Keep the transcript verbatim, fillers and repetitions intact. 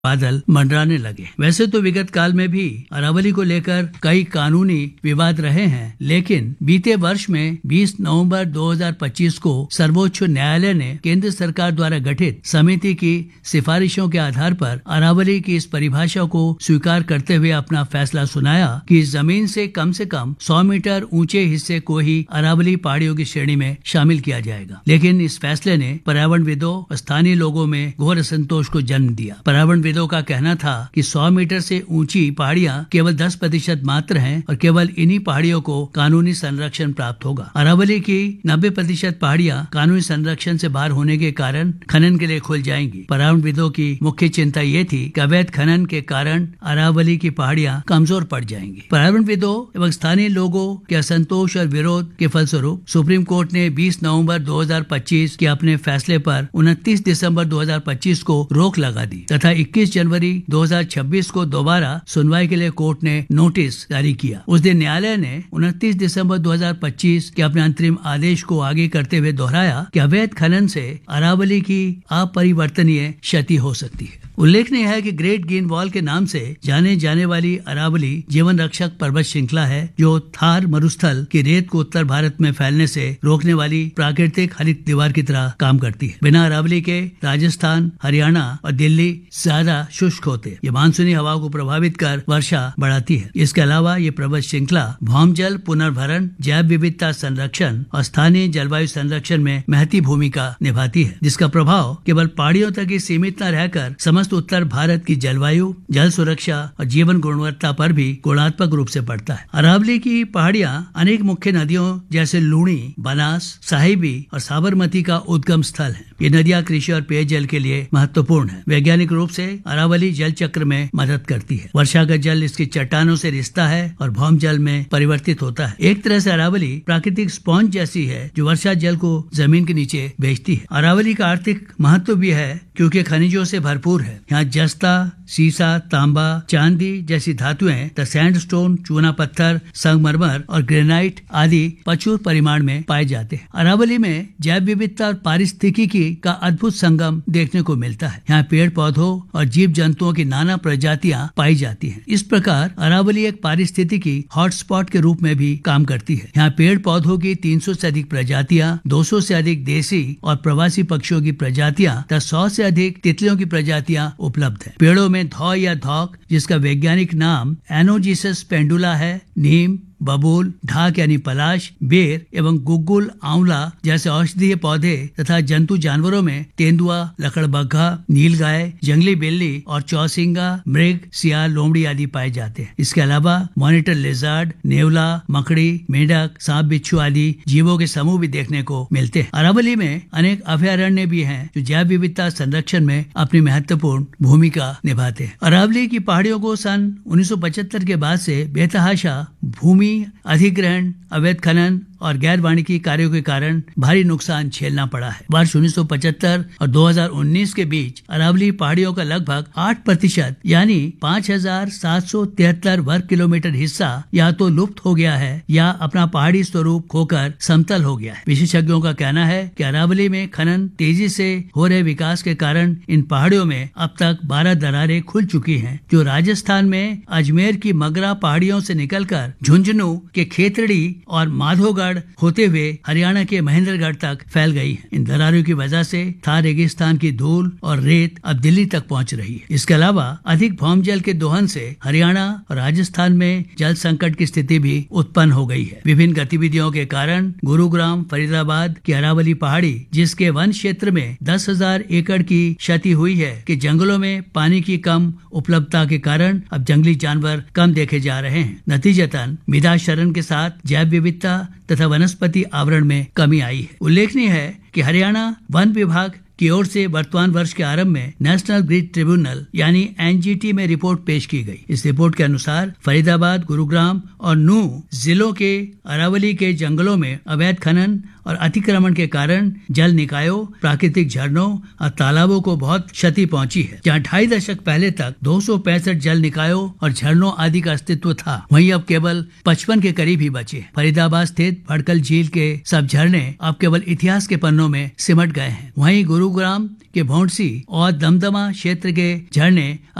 बादल मंडराने लगे। वैसे तो विगत काल में भी अरावली को लेकर कई कानूनी विवाद रहे हैं, लेकिन बीते वर्ष में बीस नवंबर दो हज़ार पच्चीस को सर्वोच्च न्यायालय ने केंद्र सरकार द्वारा गठित समिति की सिफारिशों के आधार पर अरावली की इस परिभाषा को स्वीकार करते हुए अपना फैसला सुनाया कि जमीन से कम से कम सौ मीटर ऊंचे हिस्से को ही अरावली पहाड़ियों की श्रेणी में शामिल किया जाएगा। लेकिन इस फैसले ने पर्यावरणविदों और स्थानीय लोगों में घोर असंतोष को जन्म दिया। पर्यावरण का कहना था कि सौ मीटर से ऊंची पहाड़ियां केवल दस प्रतिशत मात्र हैं और केवल इन्हीं पहाड़ियों को कानूनी संरक्षण प्राप्त होगा। अरावली की नब्बे प्रतिशत पहाड़ियां कानूनी संरक्षण से बाहर होने के कारण खनन के लिए खुल जाएंगी। पर्यावरणविदों की मुख्य चिंता ये थी कि अवैध खनन के कारण अरावली की पहाड़ियां कमजोर पड़ जाएंगी। पर्यावरणविदों एवं स्थानीय लोगों के असंतोष और विरोध के फलस्वरूप सुप्रीम कोर्ट ने बीस नवम्बर दो हजार पच्चीस के अपने फैसले पर उनतीस दिसंबर दो हजार पच्चीस को रोक लगा दी तथा इक्कीस जनवरी दो हज़ार छब्बीस को दोबारा सुनवाई के लिए कोर्ट ने नोटिस जारी किया। उस दिन न्यायालय ने उनतीस दिसंबर दो हज़ार पच्चीस के अपने अंतरिम आदेश को आगे करते हुए दोहराया कि अवैध खनन से अरावली की अपरिवर्तनीय क्षति हो सकती है। उल्लेखनीय है कि ग्रेट ग्रीन वॉल के नाम से जाने जाने वाली अरावली जीवन रक्षक पर्वत श्रृंखला है, जो थार मरुस्थल की रेत को उत्तर भारत में फैलने से रोकने वाली प्राकृतिक हरित दीवार की तरह काम करती है। बिना अरावली के राजस्थान, हरियाणा और दिल्ली ज्यादा शुष्क होते। ये मानसूनी हवाओं को प्रभावित कर वर्षा बढ़ाती है। इसके अलावा ये पर्वत श्रृंखला भौमजल पुनर्भरण, जैव विविधता संरक्षण और स्थानीय जलवायु संरक्षण में महती भूमिका निभाती है, जिसका प्रभाव केवल पहाड़ियों तक ही सीमित न रहकर समस्त उत्तर भारत की जलवायु, जल सुरक्षा और जीवन गुणवत्ता पर भी गुणात्मक रूप से पड़ता है। अरावली की पहाड़ियां अनेक मुख्य नदियों जैसे लूणी, बनास, साहिबी और साबरमती का उद्गम स्थल है। ये नदियां कृषि और पेयजल के लिए महत्वपूर्ण है। वैज्ञानिक रूप से अरावली जल चक्र में मदद करती है। वर्षा का जल इसकी चट्टानों से रिसता है और भौम जल में परिवर्तित होता है। एक तरह से अरावली प्राकृतिक स्पॉन्ज जैसी है जो वर्षा जल को जमीन के नीचे भेजती है। अरावली का आर्थिक महत्व भी है क्योंकि खनिजों से भरपूर है। यहाँ जस्ता, सीसा, तांबा, चांदी जैसी धातुएं, द सैंडस्टोन, चूना पत्थर, संगमरमर और ग्रेनाइट आदि प्रचुर परिमाण में पाए जाते हैं। अरावली में जैव विविधता और पारिस्थितिकी का अद्भुत संगम देखने को मिलता है। यहाँ पेड़ पौधों और जीव जंतुओं की नाना प्रजातियां पाई जाती हैं। इस प्रकार अरावली एक पारिस्थितिकी हॉटस्पॉट के रूप में भी काम करती है। यहाँ पेड़ पौधों की तीन सौ से अधिक प्रजातियां, दो सौ से अधिक देसी और प्रवासी पक्षियों की प्रजातियां तथा सौ से अधिक तितलियों की प्रजातियां उपलब्ध है। पेड़ों में धौ या धौक, जिसका वैज्ञानिक नाम एनोजिसस पेंडुला है, नीम, बबूल, ढाक यानी पलाश, बेर एवं गुग्गुल, आंवला जैसे औषधीय पौधे तथा जंतु जानवरों में तेंदुआ, लकड़बग्घा, नीलगाय, जंगली बिल्ली और चौसिंगा, मृग, सियाल, लोमड़ी आदि पाए जाते हैं। इसके अलावा मॉनिटर लिजर्ड, नेवला, मकड़ी, मेंढक, सांप, बिच्छू आदि जीवों के समूह भी देखने को मिलते हैं। अरावली में अनेक अभयारण्य भी हैं जो जैव विविधता संरक्षण में अपनी महत्वपूर्ण भूमिका निभाते हैं। अरावली की पहाड़ियों को सन उन्नीस सौ पचहत्तर के बाद से बेतहाशा भूमि अधिग्रहण, अवैध खनन और गैर वाणिज्यिक कार्यों के कारण भारी नुकसान झेलना पड़ा है। वर्ष उन्नीस सौ पचहत्तर और दो हज़ार उन्नीस के बीच अरावली पहाड़ियों का लगभग आठ प्रतिशत यानी पाँच हजार सात सौ तिहत्तर वर्ग किलोमीटर हिस्सा या तो लुप्त हो गया है या अपना पहाड़ी स्वरूप खोकर समतल हो गया है। विशेषज्ञों का कहना है कि अरावली में खनन तेजी से हो रहे विकास के कारण इन पहाड़ियों में अब तक बारह दरारें खुल चुकी हैं, जो राजस्थान में अजमेर की मगरा पहाड़ियों से निकलकर झुंझुनू के खेतड़ी और माधोगढ़ होते हुए हरियाणा के महेंद्रगढ़ तक फैल गई है। इन दरारों की वजह से थार रेगिस्तान की धूल और रेत अब दिल्ली तक पहुंच रही है। इसके अलावा अधिक भौमजल के दोहन से हरियाणा और राजस्थान में जल संकट की स्थिति भी उत्पन्न हो गई है। विभिन्न गतिविधियों के कारण गुरुग्राम, फरीदाबाद की अरावली पहाड़ी, जिसके वन क्षेत्र में दस हजार एकड़ की क्षति हुई है, कि जंगलों में पानी की कम उपलब्धता के कारण अब जंगली जानवर कम देखे जा रहे हैं। नतीजतन मृदा क्षरण के साथ जैव विविधता तथा वनस्पति आवरण में कमी आई है। उल्लेखनीय है कि हरियाणा वन विभाग की ओर से वर्तमान वर्ष के आरंभ में नेशनल ग्रिड ट्रिब्यूनल यानी एन जी टी में रिपोर्ट पेश की गई। इस रिपोर्ट के अनुसार फरीदाबाद, गुरुग्राम और नूह जिलों के अरावली के जंगलों में अवैध खनन और अतिक्रमण के कारण जल निकायों, प्राकृतिक झरनों और तालाबों को बहुत क्षति पहुंची है। जहाँ ढाई दशक पहले तक दो सौ पैंसठ जल निकायों और झरनों आदि का अस्तित्व था, वहीं अब केवल पचपन के करीब ही बचे। फरीदाबाद स्थित भड़कल झील के सब झरने अब केवल इतिहास के पन्नों में सिमट गए हैं। वहीं गुरुग्राम के भौंडसी और दमदमा क्षेत्र के झरने